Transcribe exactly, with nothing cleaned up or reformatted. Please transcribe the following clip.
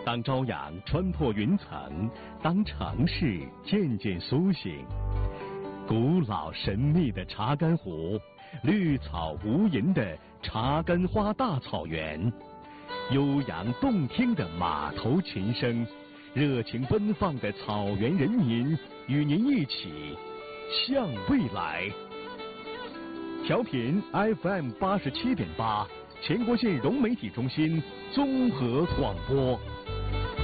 当朝阳穿破云层，当城市渐渐苏醒，古老神秘的查干湖，绿草无垠的查干花大草原，悠扬动听的码头琴声，热情奔放的草原人民，与您一起向未来。调频 F M 八十七点八，全国性融媒体中心综合广播。